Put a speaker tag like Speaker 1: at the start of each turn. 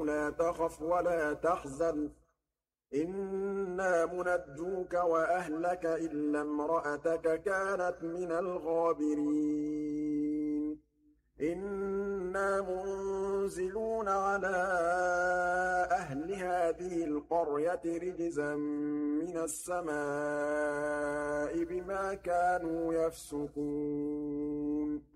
Speaker 1: لا تخف ولا تحزن إنا منجوك وأهلك إلا امرأتك كانت من الغابرين إنا منزلون على أهل هذه القرية رجزا من السماء بما كانوا يفسقون